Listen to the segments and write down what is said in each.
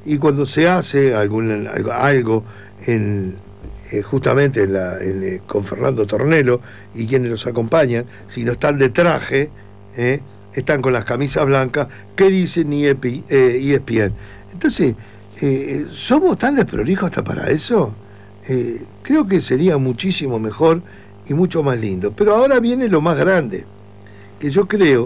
y cuando se hace algo en justamente con Fernando Tornelo y quienes los acompañan, si no están de traje, están con las camisas blancas, ¿qué dicen ESPN? Entonces, ¿somos tan desprolijos hasta para eso? Creo que sería muchísimo mejor y mucho más lindo. Pero ahora viene lo más grande, que yo creo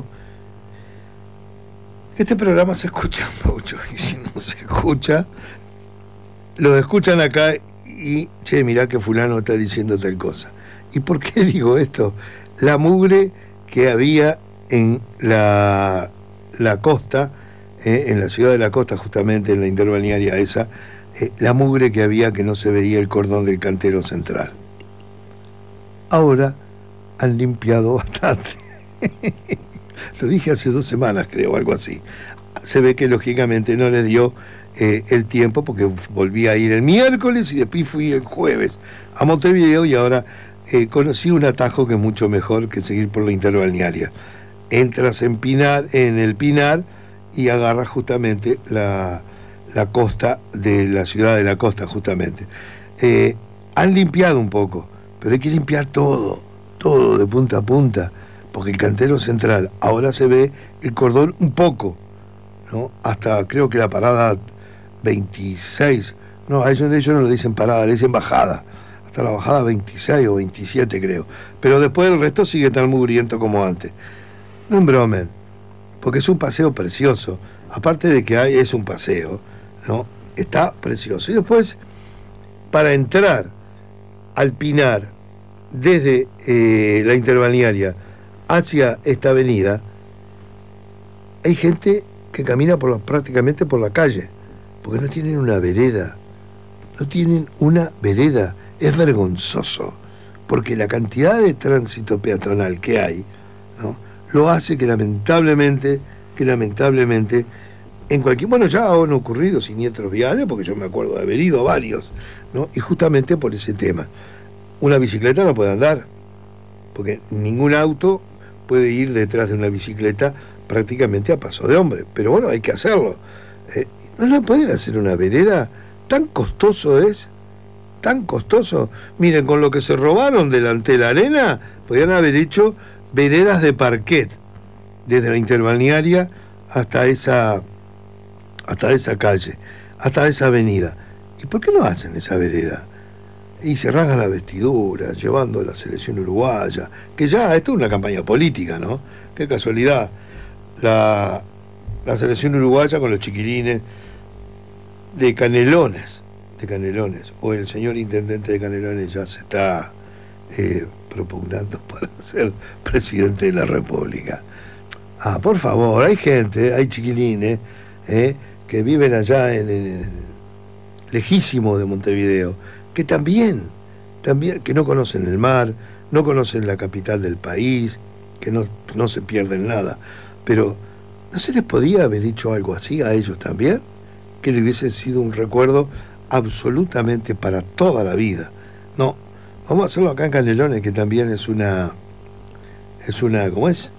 que este programa se escucha mucho, y si no se escucha, lo escuchan acá y, che, mirá que fulano está diciendo tal cosa. ¿Y por qué digo esto? La mugre que había en la costa, en la ciudad de la costa, justamente en la interbalnearia esa, la mugre que había, que no se veía el cordón del cantero central. Ahora han limpiado bastante. Lo dije hace 2 semanas, creo, algo así. Se ve que lógicamente no les dio el tiempo, porque volví a ir el miércoles y después fui el jueves a Montevideo, y ahora conocí un atajo que es mucho mejor que seguir por la interbalnearia. Entras en el Pinar, y agarras justamente la costa de la ciudad de la costa, justamente. Han limpiado un poco, pero hay que limpiar todo de punta a punta, porque el cantero central ahora se ve el cordón un poco, ¿no? Hasta creo que la parada 26, no, a ellos no le dicen parada, le dicen bajada, hasta la bajada 26 o 27 creo, pero después el resto sigue tan mugriento como antes. No embromen, porque es un paseo precioso, aparte de que es un paseo, ¿no? Está precioso. Y después, para entrar al Pinar desde la interbalnearia hacia esta avenida, hay gente que camina prácticamente por la calle, porque no tienen una vereda. Es vergonzoso, porque la cantidad de tránsito peatonal que hay, ¿no?, lo hace que lamentablemente en cualquier... Bueno, ya han ocurrido siniestros viales, porque yo me acuerdo de haber ido a varios, ¿no? Y justamente por ese tema. Una bicicleta no puede andar, porque ningún auto puede ir detrás de una bicicleta prácticamente a paso de hombre. Pero bueno, hay que hacerlo. ¿No le pueden hacer una vereda? ¿Tan costoso es? ¿Tan costoso? Miren, con lo que se robaron delante de la arena, podrían haber hecho veredas de parquet desde la interbalnearia hasta esa calle, hasta esa avenida. ¿Y por qué no hacen esa vereda? Y se rasgan las vestiduras, llevando a la selección uruguaya, que ya esto es una campaña política, ¿no? Qué casualidad, la selección uruguaya con los chiquilines de Canelones, o el señor intendente de Canelones ya se está propugnando para ser presidente de la República. Por favor, hay gente, hay chiquilines que viven allá lejísimo de Montevideo, que también, que no conocen el mar, no conocen la capital del país, que no se pierden nada. Pero, ¿no se les podía haber hecho algo así a ellos también? Que le hubiese sido un recuerdo absolutamente para toda la vida. No, vamos a hacerlo acá en Canelones, que también es una ¿cómo es?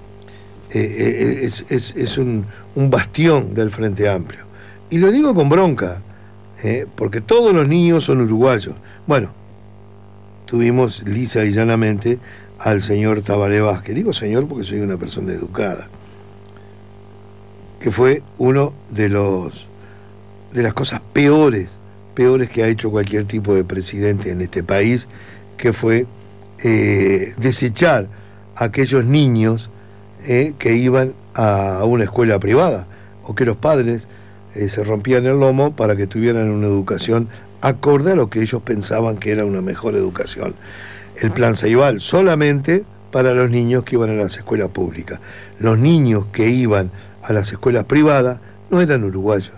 Es un bastión del Frente Amplio. Y lo digo con bronca, porque todos los niños son uruguayos. Bueno, tuvimos lisa y llanamente al señor Tabaré Vázquez. Digo señor porque soy una persona educada, que fue uno de las cosas peores que ha hecho cualquier tipo de presidente en este país, que fue desechar a aquellos niños que iban a una escuela privada, o que los padres se rompían el lomo para que tuvieran una educación acorde a lo que ellos pensaban que era una mejor educación. El plan Ceibal solamente para los niños que iban a las escuelas públicas. Los niños que iban a las escuelas privadas no eran uruguayos.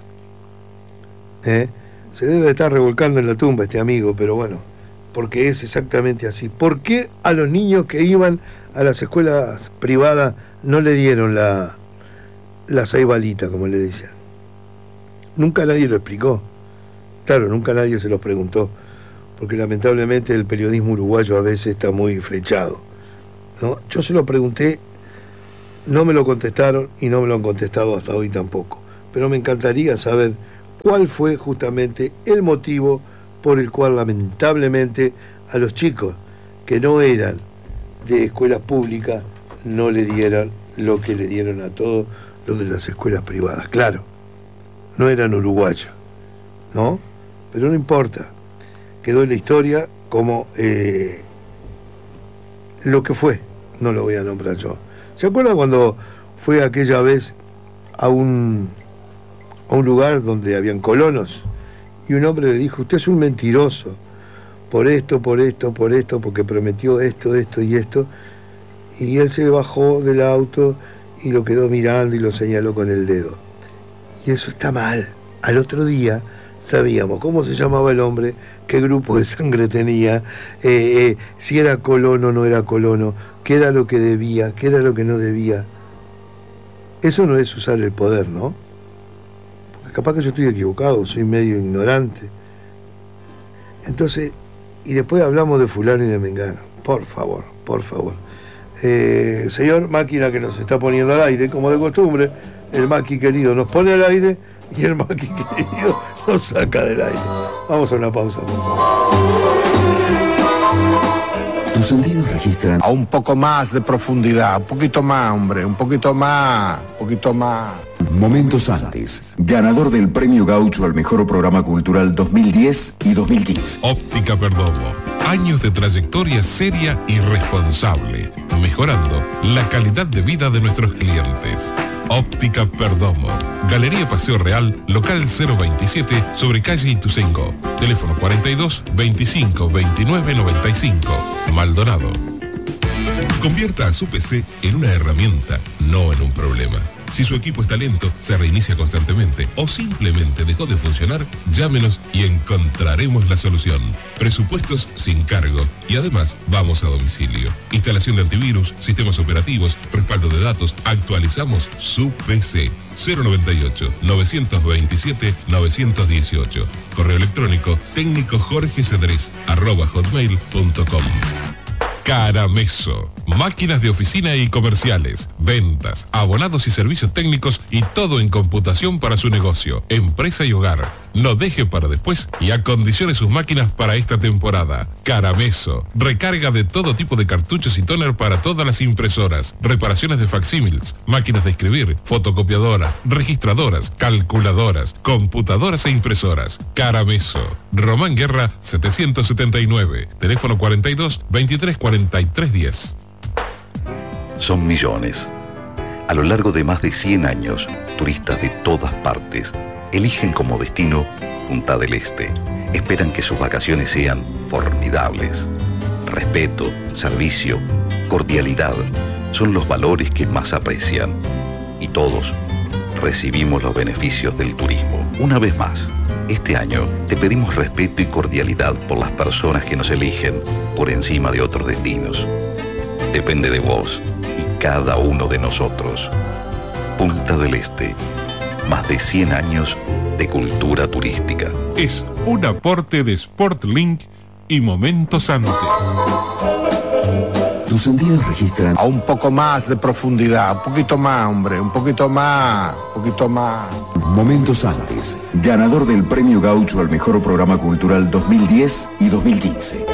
Se debe estar revolcando en la tumba este amigo, pero bueno, porque es exactamente así. ¿Por qué a los niños que iban a las escuelas privadas no le dieron la ceibalita, como le decían? Nunca nadie lo explicó. Claro, nunca nadie se los preguntó, porque lamentablemente el periodismo uruguayo a veces está muy flechado, ¿no? Yo se lo pregunté, no me lo contestaron y no me lo han contestado hasta hoy tampoco. Pero me encantaría saber cuál fue justamente el motivo por el cual lamentablemente a los chicos que no eran de escuelas públicas no le dieran lo que le dieron a todos los de las escuelas privadas. Claro, no eran uruguayos, ¿no? Pero no importa, quedó en la historia como lo que fue, no lo voy a nombrar yo. ¿Se acuerdan cuando fue aquella vez a un lugar donde habían colonos y un hombre le dijo: usted es un mentiroso por esto, porque prometió esto y esto, y él se bajó del auto y lo quedó mirando y lo señaló con el dedo? Y eso está mal. Al otro día sabíamos cómo se llamaba el hombre, qué grupo de sangre tenía, si era colono o no era colono, qué era lo que debía, qué era lo que no debía. Eso no es usar el poder, ¿no? Porque capaz que yo estoy equivocado, soy medio ignorante. Entonces, y después hablamos de fulano y de mengano. Por favor, por favor. Señor máquina que nos está poniendo al aire, como de costumbre, el maqui querido nos pone al aire y el maqui querido nos saca del aire. Vamos a una pausa, por favor. Tus sentidos registran A un poco más de profundidad, un poquito más, hombre, un poquito más. momentos antes. Ganador del Premio Gaucho al Mejor Programa Cultural 2010 y 2015. Óptica Perdomo. Años de trayectoria seria y responsable, mejorando la calidad de vida de nuestros clientes. Óptica Perdomo. Galería Paseo Real, local 027, sobre calle Ituzaingó. Teléfono 42 25 29 95. Maldonado. Convierta a su PC en una herramienta, no en un problema. Si su equipo está lento, se reinicia constantemente o simplemente dejó de funcionar, llámenos y encontraremos la solución. Presupuestos sin cargo y además vamos a domicilio. Instalación de antivirus, sistemas operativos, respaldo de datos, actualizamos su PC. 098-927-918. Correo electrónico técnicojorgecedrés@hotmail.com. Carameso. Máquinas de oficina y comerciales, ventas, abonados y servicios técnicos y todo en computación para su negocio, empresa y hogar. No deje para después y acondicione sus máquinas para esta temporada. Carameso. Recarga de todo tipo de cartuchos y tóner para todas las impresoras. Reparaciones de facsímiles, máquinas de escribir, fotocopiadoras, registradoras, calculadoras, computadoras e impresoras. Carameso. Román Guerra 779. Teléfono 42 23 43 10. Son millones. A lo largo de más de 100 años, turistas de todas partes eligen como destino Punta del Este. Esperan que sus vacaciones sean formidables. Respeto, servicio, cordialidad son los valores que más aprecian. Y todos recibimos los beneficios del turismo. Una vez más, este año te pedimos respeto y cordialidad por las personas que nos eligen por encima de otros destinos. Depende de vos y cada uno de nosotros. Punta del Este. Más de 100 años de cultura turística. Es un aporte de SportLink y Momentos Antes. Tus sentidos registran A un poco más de profundidad, un poquito más, hombre, un poquito más. momentos antes. Ganador del Premio Gaucho al Mejor Programa Cultural 2010 y 2015.